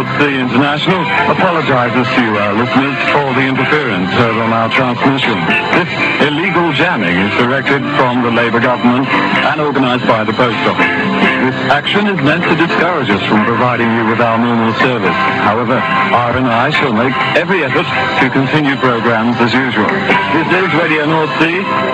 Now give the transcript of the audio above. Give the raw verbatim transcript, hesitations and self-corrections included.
North Sea International apologizes to you, our listeners, for the interference heard on our transmission. This illegal jamming is directed from the Labour government and organized by the Post Office. This action is meant to discourage us from providing you with our normal service. However, R and I shall make every effort to continue programs as usual. This is Radio North Sea.